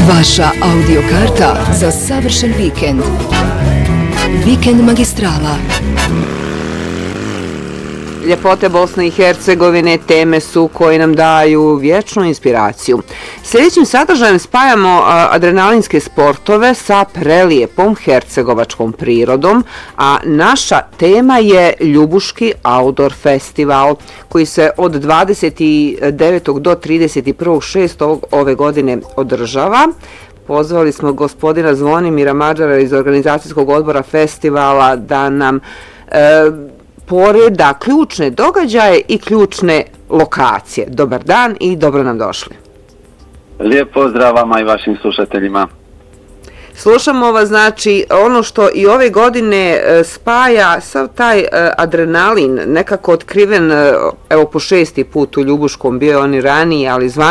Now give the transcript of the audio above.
Vaša audio karta za savršen vikend. Vikend Magistrala. Ljepote Bosne i Hercegovine teme su koje nam daju vječnu inspiraciju. Sljedećim sadržajem spajamo adrenalinske sportove sa prelijepom hercegovačkom prirodom, a naša tema je Ljubuški outdoor festival koji se od 29. do 31.6. ove godine održava. Pozvali smo gospodina Zvonimira Mađara iz organizacijskog odbora festivala da nam poreda ključne događaje i ključne lokacije. Dobar dan i dobro nam došli. Lijep pozdrav vama i vašim slušateljima. Slušamo vas, znači, ono što i ove godine spaja sav taj adrenalin, nekako otkriven, evo po 6. put u Ljubuškom, bio on i ranije, ali